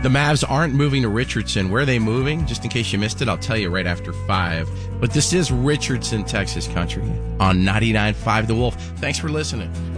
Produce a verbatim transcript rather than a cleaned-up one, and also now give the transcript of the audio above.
The Mavs aren't moving to Richardson. Where are they moving? Just in case you missed it, I'll tell you right after five. But this is Richardson, Texas country on ninety-nine point five The Wolf. Thanks for listening.